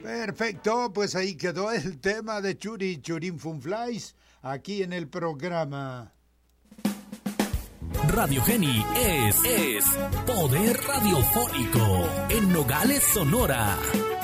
Perfecto, pues ahí quedó el tema de Churi Churin Funflies aquí en el programa. Radio Geni es poder radiofónico en Nogales, Sonora.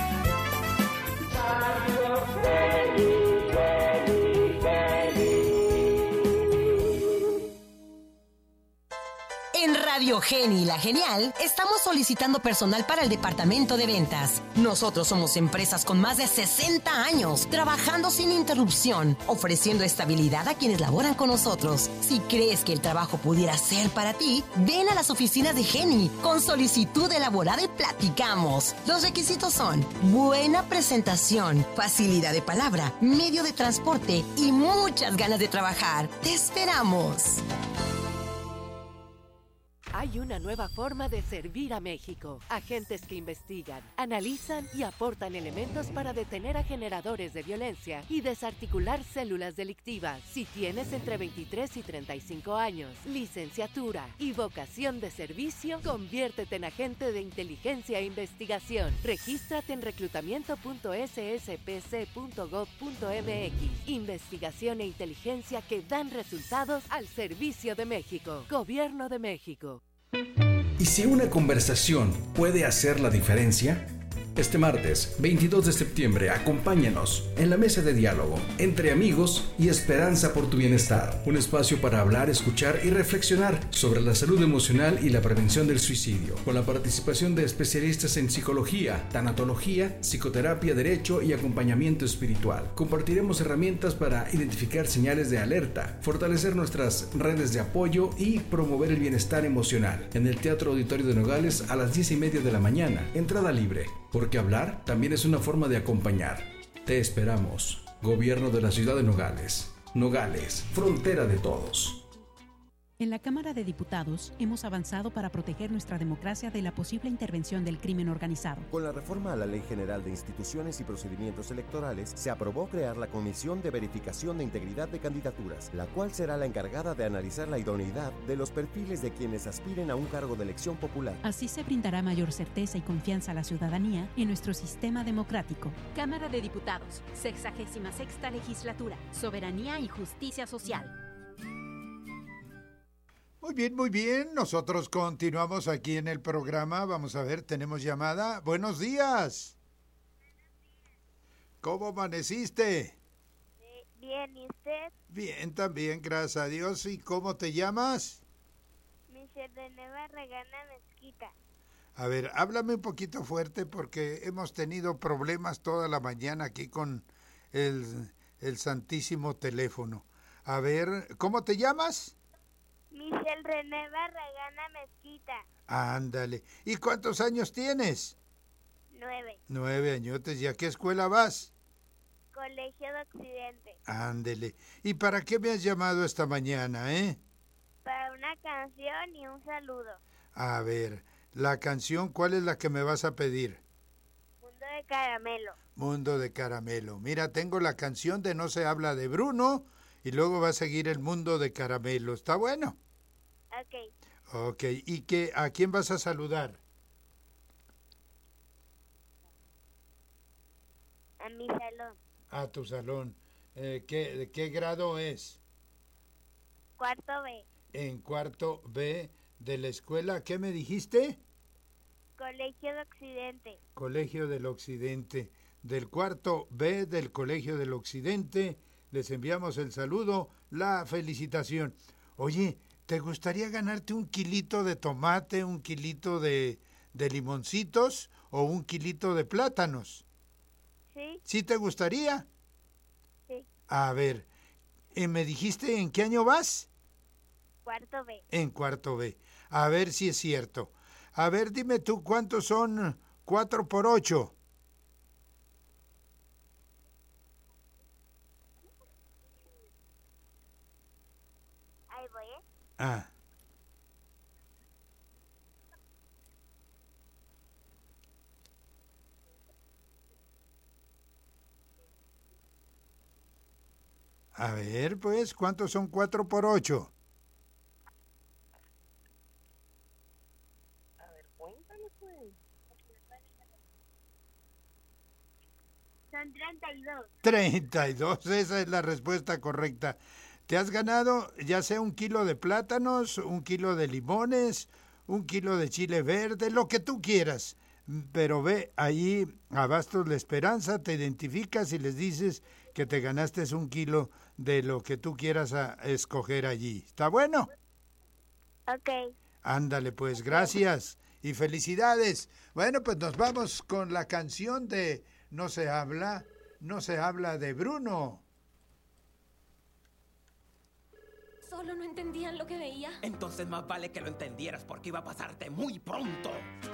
En Radio Geni, la genial, estamos solicitando personal para el departamento de ventas. Nosotros somos empresas con más de 60 años, trabajando sin interrupción, ofreciendo estabilidad a quienes laboran con nosotros. Si crees que el trabajo pudiera ser para ti, ven a las oficinas de Geni con solicitud elaborada y platicamos. Los requisitos son buena presentación, facilidad de palabra, medio de transporte y muchas ganas de trabajar. ¡Te esperamos! Hay una nueva forma de servir a México. Agentes que investigan, analizan y aportan elementos para detener a generadores de violencia y desarticular células delictivas. Si tienes entre 23 y 35 años, licenciatura y vocación de servicio, conviértete en agente de inteligencia e investigación. Regístrate en reclutamiento.sspc.gov.mx. Investigación e inteligencia que dan resultados al servicio de México. Gobierno de México. ¿Y si una conversación puede hacer la diferencia? Este martes, 22 de septiembre, acompáñanos en la mesa de diálogo entre amigos y esperanza por tu bienestar. Un espacio para hablar, escuchar y reflexionar sobre la salud emocional y la prevención del suicidio, con la participación de especialistas en psicología, tanatología, psicoterapia, derecho y acompañamiento espiritual. Compartiremos herramientas para identificar señales de alerta, fortalecer nuestras redes de apoyo y promover el bienestar emocional. En el Teatro Auditorio de Nogales a las 10:30 de la mañana. Entrada libre. Porque hablar también es una forma de acompañar. Te esperamos. Gobierno de la Ciudad de Nogales. Nogales, frontera de todos. En la Cámara de Diputados hemos avanzado para proteger nuestra democracia de la posible intervención del crimen organizado. Con la reforma a la Ley General de Instituciones y Procedimientos Electorales, se aprobó crear la Comisión de Verificación de Integridad de Candidaturas, la cual será la encargada de analizar la idoneidad de los perfiles de quienes aspiren a un cargo de elección popular. Así se brindará mayor certeza y confianza a la ciudadanía en nuestro sistema democrático. Cámara de Diputados, 66ª Legislatura, Soberanía y Justicia Social. Muy bien, muy bien. Nosotros continuamos aquí en el programa. Vamos a ver, tenemos llamada. Buenos días. ¿Cómo amaneciste? Bien, ¿y usted? Bien, también, gracias a Dios. ¿Y cómo te llamas? Michelle de Neva Regana Mezquita. A ver, háblame un poquito fuerte porque hemos tenido problemas toda la mañana aquí con el santísimo teléfono. A ver, ¿cómo te llamas? Michelle René Barragana Mezquita. Ándale. ¿Y cuántos años tienes? 9. 9 añotes. ¿Y a qué escuela vas? Colegio de Occidente. Ándele. ¿Y para qué me has llamado esta mañana, Para una canción y un saludo. A ver, la canción, ¿cuál es la que me vas a pedir? Mundo de Caramelo. Mundo de Caramelo. Mira, tengo la canción de No se habla de Bruno y luego va a seguir el Mundo de Caramelo. ¿Está bueno? Ok. Ok, ¿y a quién vas a saludar? A mi salón. A tu salón. ¿De qué grado es? Cuarto B. En cuarto B de la escuela. ¿Qué me dijiste? Colegio de Occidente. Colegio del Occidente. Del cuarto B del Colegio del Occidente. Les enviamos el saludo, la felicitación. Oye, ¿te gustaría ganarte un kilito de tomate, un kilito de limoncitos o un kilito de plátanos? Sí. ¿Sí te gustaría? Sí. A ver, ¿me dijiste en qué año vas? Cuarto B. En cuarto B. A ver si es cierto. A ver, dime tú, ¿cuántos son 4 por 8? Ahí voy, Ah. A ver, pues, ¿cuántos son 4 por 8? A ver, cuéntale, pues. Son 32. 32, esa es la respuesta correcta. Te has ganado ya sea 1 kilo de plátanos, 1 kilo de limones, 1 kilo de chile verde, lo que tú quieras. Pero ve ahí a Bastos La Esperanza, te identificas y les dices que te ganaste 1 kilo de lo que tú quieras escoger allí. ¿Está bueno? Ok. Ándale, pues, gracias y felicidades. Bueno, pues nos vamos con la canción de No se habla de Bruno. Solo no entendían lo que veía. Entonces más vale que lo entendieras porque iba a pasarte muy pronto.